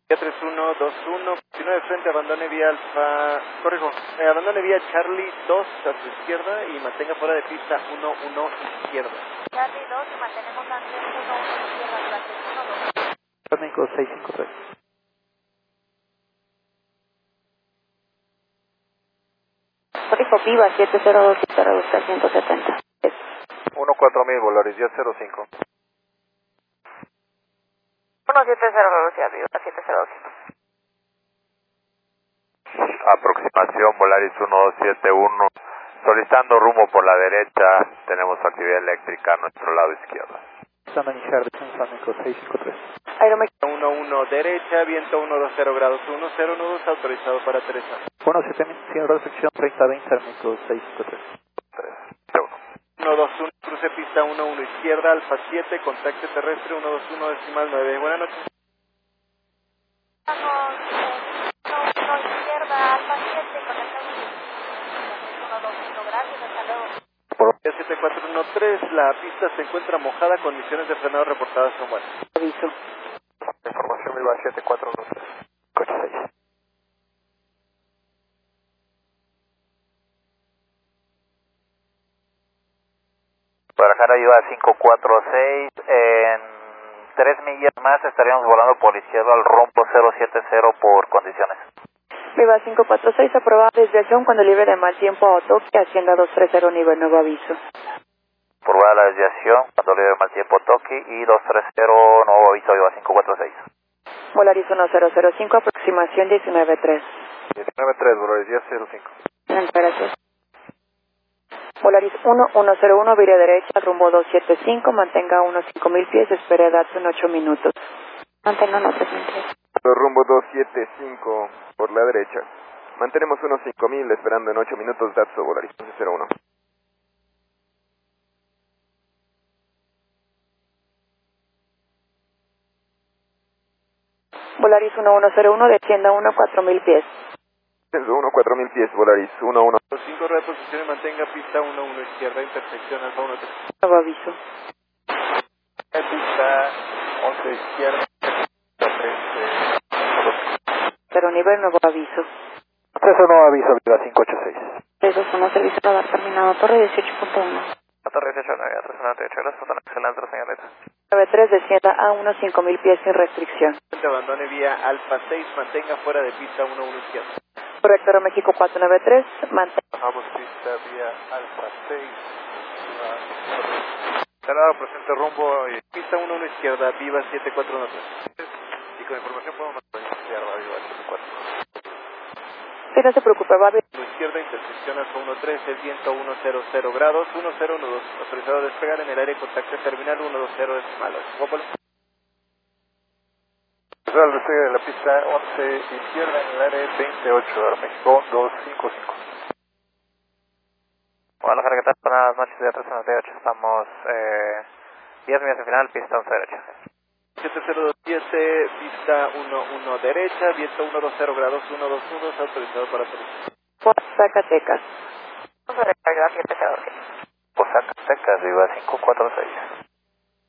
Vía 3121, continúe de frente, abandone vía Alfa, corrijo, abandone vía Charlie 2 a su izquierda y mantenga fuera de pista 11 izquierda. Charlie 2 y mantenemos antes 11 izquierda, gracias, 12. México 653. Código Viva 702 170. 14000, Volaris 1005. 170 velocidad Viva 702. Aproximación Volaris 1271. Solicitando rumbo por la derecha. Tenemos actividad eléctrica a nuestro lado izquierdo. San Daniel, San México 653. Aeroméxico 11 derecha, viento 120 grados 10, nudos autorizado para Teresa. 171, recepción 3020, México 653. 121, cruce pista 11 izquierda, Alfa 7, contacto terrestre 121 decimal 9. Buenas noches. Vamos, 1 izquierda, Alfa 7, conectamos 121, gracias, hasta luego. Por 7413, la pista se encuentra mojada, condiciones de frenado reportadas son buenas. Aviso. Información Viva 7413. Coche 6. Guadalajara Viva 546. En 3 millas más estaríamos volando por izquierda al rombo 070 por condiciones. Viva 546, aprobada desviación cuando libre de mal tiempo a Otoque, Hacienda 230, nivel nuevo aviso. Aprobada la desviación cuando libre de mal tiempo Toki y 230, nuevo aviso Viva 546. Volaris 1005, aproximación 193. 193, Volaris 1005. Gracias. Volaris 1101, vire derecha, rumbo 275, mantenga unos 5000 pies, espere Datsun 8 minutos. Mantenga unos 3000 pies. Rumbo 275 por la derecha. Mantenemos unos 5000 esperando en 8 minutos Datsun Volaris 1101. Volaris 1101, descienda 4000 pies. 4000 pies, Volaris 11. 5 reposición y mantenga pista 11 izquierda, intersección Alfa 13. Nuevo aviso. Pista 11 izquierda, 13. Pero nivel nuevo aviso. Eso no aviso, Viva 586. 321, servicio radar terminado, torre 18.1. Torre 18, 398, gracias, excelente, señorita. 93, descienda a unos 5000 pies sin restricción. Abandone vía Alfa 6, mantenga fuera de pista 11 izquierda. Correcto, Aeroméxico 493, mantenga. Vamos pista vía Alfa 6. Cerrado, presente rumbo y Pista 11 izquierda, Viva 7413. y con información podemos iniciar la Viva 74. Sí, no se preocupe, va a haber. Izquierda, intersección Alfa 13, viento 100 grados, 10 nudos, autorizado a despegar en el área de contacto terminal 120 decimales. Guapolo. El despegue de la pista 11 izquierda en el área 28 de México 255. Guadalajara, ¿qué tal? Buenas noches, día 398. Estamos 10 millas de final, pista 11 derecha. 7027, pista 11 derecha, viento 120 grados, 12 nudos, autorizado para aterrizar. Zacatecas. Zacatecas, Viva 546.